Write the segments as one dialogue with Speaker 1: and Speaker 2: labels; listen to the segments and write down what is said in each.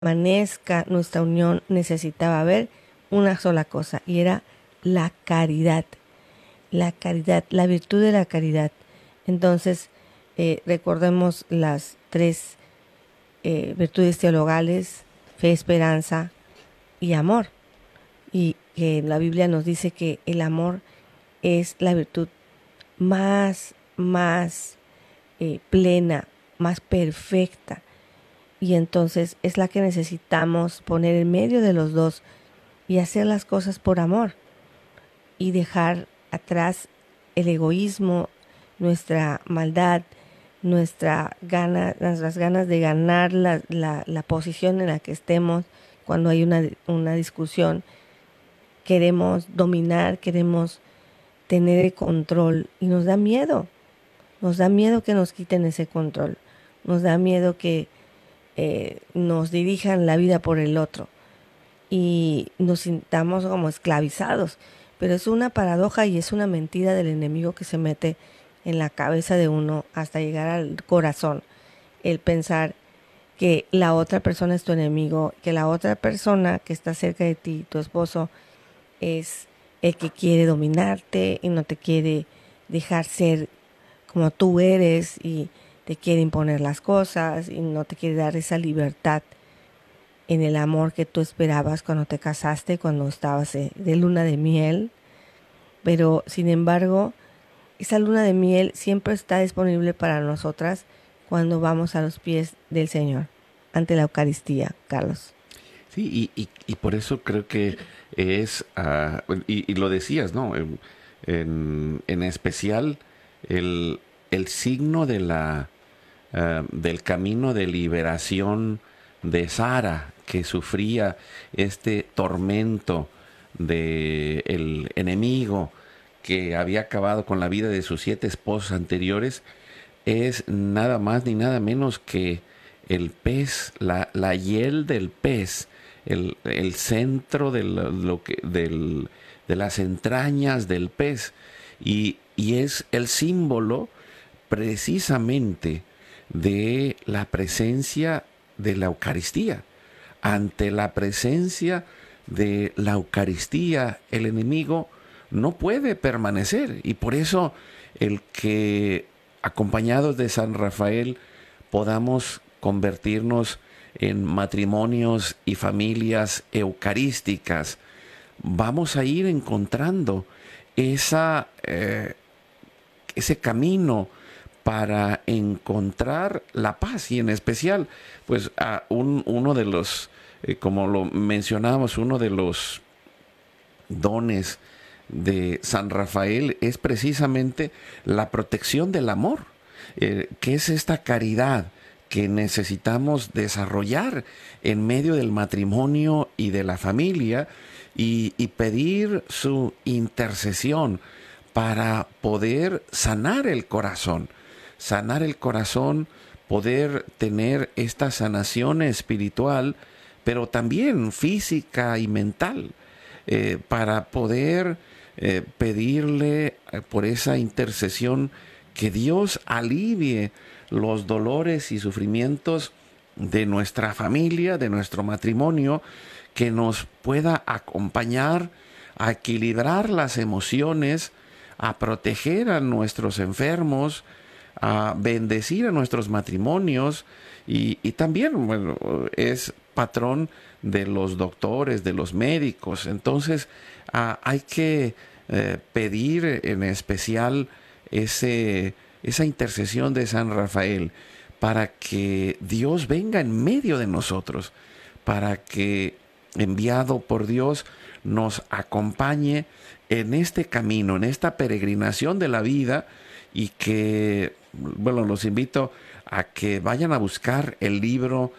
Speaker 1: permanezca nuestra unión, necesitaba haber una sola cosa, y era la caridad. La caridad, la virtud de la caridad. Entonces, recordemos las tres virtudes teologales: fe, esperanza y amor. Y que la Biblia nos dice que el amor es la virtud más plena, más perfecta. Y entonces es la que necesitamos poner en medio de los dos y hacer las cosas por amor y dejar atrás el egoísmo, nuestra maldad, nuestras ganas de ganar la posición en la que estemos. Cuando hay una discusión, queremos dominar, queremos tener el control y nos da miedo que nos quiten ese control, nos da miedo que nos dirijan la vida por el otro y nos sintamos como esclavizados. Pero es una paradoja y es una mentira del enemigo que se mete en la cabeza de uno hasta llegar al corazón, el pensar que la otra persona es tu enemigo, que la otra persona que está cerca de ti, tu esposo, es el que quiere dominarte y no te quiere dejar ser como tú eres y te quiere imponer las cosas y no te quiere dar esa libertad en el amor que tú esperabas cuando te casaste, cuando estabas de luna de miel. Pero sin embargo, esa luna de miel siempre está disponible para nosotras cuando vamos a los pies del Señor, ante la Eucaristía, Carlos.
Speaker 2: Sí, y por eso creo que es, y lo decías, ¿no? En especial el signo de del camino de liberación de Sara, que sufría este tormento del enemigo que había acabado con la vida de sus 7 esposos anteriores, es nada más ni nada menos que el pez, la hiel del pez, el centro de las entrañas del pez, y es el símbolo precisamente de la presencia de la Eucaristía. Ante la presencia de la Eucaristía, el enemigo no puede permanecer, y por eso el que, acompañados de San Rafael, podamos convertirnos en matrimonios y familias eucarísticas, vamos a ir encontrando ese camino para encontrar la paz, y en especial, pues uno de los, como lo mencionábamos, uno de los dones de San Rafael es precisamente la protección del amor, que es esta caridad que necesitamos desarrollar en medio del matrimonio y de la familia, y pedir su intercesión para poder sanar el corazón, poder tener esta sanación espiritual, pero también física y mental, para poder pedirle por esa intercesión que Dios alivie los dolores y sufrimientos de nuestra familia, de nuestro matrimonio, que nos pueda acompañar a equilibrar las emociones, a proteger a nuestros enfermos, a bendecir a nuestros matrimonios, y también, bueno, es patrón de los doctores, de los médicos. Entonces hay que pedir en especial esa intercesión de San Rafael para que Dios venga en medio de nosotros, para que, enviado por Dios, nos acompañe en este camino, en esta peregrinación de la vida, y que, bueno, los invito a que vayan a buscar el libro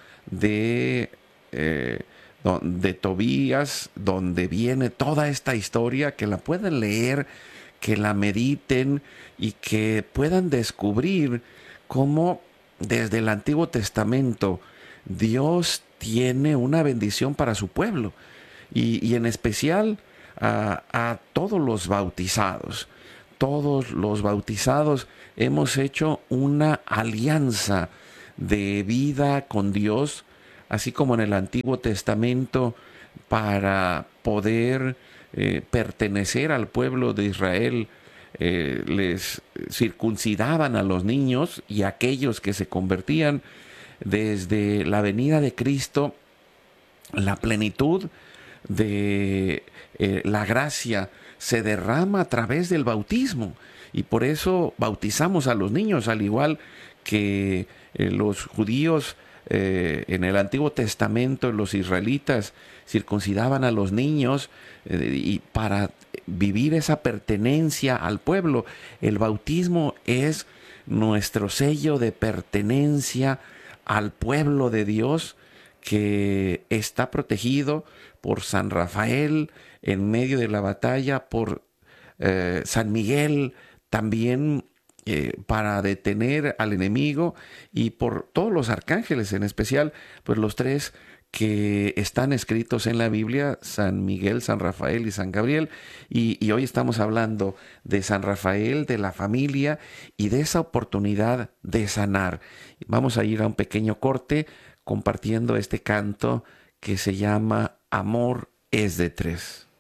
Speaker 2: de Tobías, donde viene toda esta historia, que la puedan leer, que la mediten y que puedan descubrir cómo desde el Antiguo Testamento Dios tiene una bendición para su pueblo, y en especial a todos los bautizados. Todos los bautizados hemos hecho una alianza de vida con Dios, así como en el Antiguo Testamento, para poder pertenecer al pueblo de Israel, les circuncidaban a los niños y a aquellos que se convertían. Desde la venida de Cristo, la plenitud de la gracia se derrama a través del bautismo, y por eso bautizamos a los niños, al igual que los judíos en el Antiguo Testamento, los israelitas circuncidaban a los niños y para vivir esa pertenencia al pueblo. El bautismo es nuestro sello de pertenencia al pueblo de Dios, que está protegido por San Rafael en medio de la batalla, por San Miguel también para detener al enemigo, y por todos los arcángeles, en especial pues los tres que están escritos en la Biblia: San Miguel, San Rafael y San Gabriel. Y hoy estamos hablando de San Rafael, de la familia y de esa oportunidad de sanar. Vamos a ir a un pequeño corte compartiendo este canto que se llama Amor es de tres.